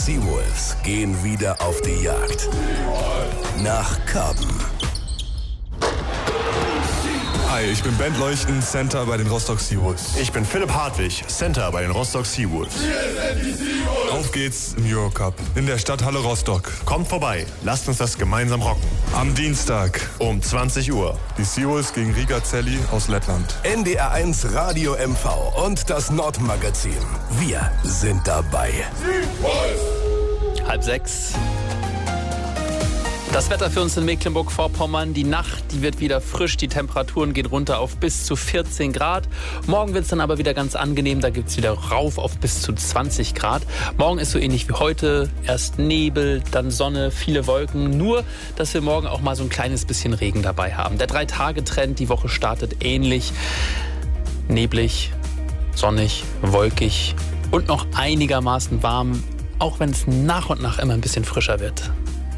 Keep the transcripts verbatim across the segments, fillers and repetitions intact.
Seawolves gehen wieder auf die Jagd. Nach Karben. Hi, ich bin Bent Leuchten, Center bei den Rostock Seawolves. Ich bin Philipp Hartwig, Center bei den Rostock Seawolves. Auf geht's im Eurocup in der Stadthalle Rostock. Kommt vorbei, lasst uns das gemeinsam rocken. Am Dienstag um zwanzig Uhr. Die Seawolves gegen Riga Celli aus Lettland. N D R eins Radio M V und das Nordmagazin. Wir sind dabei. Halb sechs. Das Wetter für uns in Mecklenburg-Vorpommern. Die Nacht, die wird wieder frisch. Die Temperaturen gehen runter auf bis zu vierzehn Grad. Morgen wird es dann aber wieder ganz angenehm. Da gibt es wieder rauf auf bis zu zwanzig Grad. Morgen ist so ähnlich wie heute. Erst Nebel, dann Sonne, viele Wolken. Nur, dass wir morgen auch mal so ein kleines bisschen Regen dabei haben. Der Drei-Tage-Trend, die Woche startet ähnlich. Neblig, sonnig, wolkig und noch einigermaßen warm. Auch wenn es nach und nach immer ein bisschen frischer wird.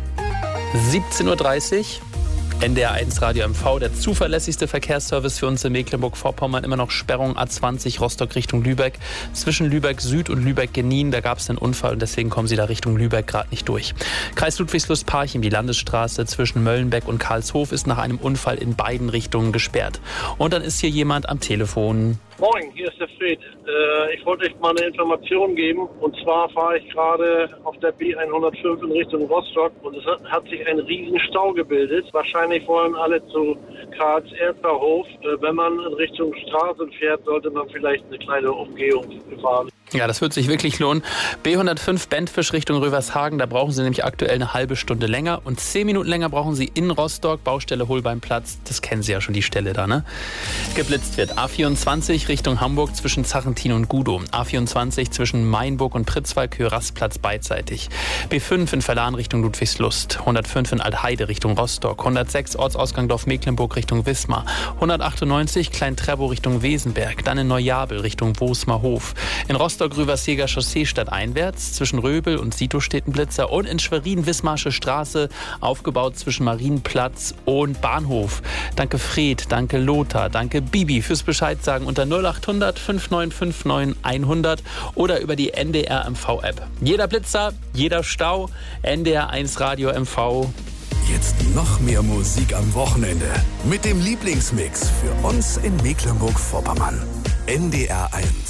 siebzehn Uhr dreißig, N D R eins Radio M V, der zuverlässigste Verkehrsservice für uns in Mecklenburg-Vorpommern. Immer noch Sperrung A zwanzig Rostock Richtung Lübeck. Zwischen Lübeck Süd und Lübeck Genien, da gab es einen Unfall und deswegen kommen Sie da Richtung Lübeck gerade nicht durch. Kreis Ludwigslust-Parchim, die Landesstraße zwischen Möllenbeck und Karlshof ist nach einem Unfall in beiden Richtungen gesperrt. Und dann ist hier jemand am Telefon. Moin, hier ist der Fred. Äh, ich wollte euch mal eine Information geben. Und zwar fahre ich gerade auf der B hundertfünf in Richtung Rostock und es hat, hat sich ein riesen Stau gebildet. Wahrscheinlich wollen alle zu Karls-Erper-Hof. Äh, wenn man in Richtung Straße fährt, sollte man vielleicht eine kleine Umgehung fahren. Ja, das wird sich wirklich lohnen. B hundertfünf Bentfisch Richtung Rövershagen, da brauchen Sie nämlich aktuell eine halbe Stunde länger. Und zehn Minuten länger brauchen Sie in Rostock, Baustelle Holbeinplatz. Das kennen Sie ja schon, die Stelle da, ne? Geblitzt wird A vierundzwanzig Richtung Hamburg zwischen Zachentin und Gudow. A vierundzwanzig zwischen Mainburg und Pritzwalk, Höhe Rastplatz beidseitig. B fünf in Verlan Richtung Ludwigslust. hundertfünf in Altheide Richtung Rostock. hundertsechs Ortsausgang Dorf Mecklenburg Richtung Wismar. hundertachtundneunzig Klein-Trebow Richtung Wesenberg. Dann in Neujabel Richtung Wosmerhof. In Rostock Rüversheger Chaussee stadteinwärts. Zwischen Röbel und Sito steht ein Blitzer. Und in Schwerin Wismarsche Straße, aufgebaut zwischen Marienplatz und Bahnhof. Danke Fred, danke Lothar, danke Bibi fürs Bescheid sagen unter null acht hundert fünf neun fünf neun hundert oder über die N D R M V App. Jeder Blitzer, jeder Stau, N D R eins Radio M V. Jetzt noch mehr Musik am Wochenende. Mit dem Lieblingsmix für uns in Mecklenburg-Vorpommern. N D R eins.